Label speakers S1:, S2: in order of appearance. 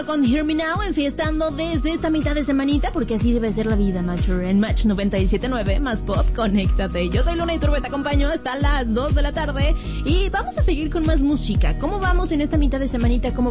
S1: Con Hear Me Now, enfiestando desde esta mitad de semanita, porque así debe ser la vida, macho. En Match 97.9, más pop, conéctate. Yo soy Luna Iturbe, te acompaño hasta las 2 de la tarde y vamos a seguir con más música. ¿Cómo vamos en esta mitad de semanita? ¿Cómo